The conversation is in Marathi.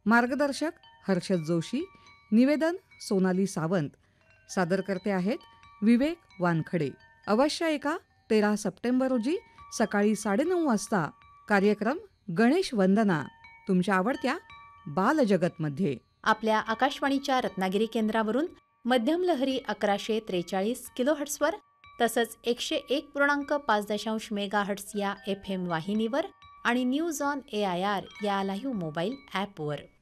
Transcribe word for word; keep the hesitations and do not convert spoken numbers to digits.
मार्गदर्शक हर्षद जोशी, निवेदन सोनाली सावंत. सादर करते आहेत विवेक वानखडे. अवश्य ऐका तेरा सप्टेंबर रोजी सकाळी साडेनऊ वाजता कार्यक्रम गणेश वंदना तुमच्या आवडत्या बालजगतमध्ये. आपल्या आकाशवाणीच्या रत्नागिरी केंद्रावरून मध्यम लहरी अकराशे त्रेचाळीस किलोहर्ट्सवर तसंच एकशे एक पूर्णांक पाच दशांश मेगाहर्ट्स या एफ एम वाहिनीवर आणि news on A I R या लाईव्ह मोबाईल ॲपवर.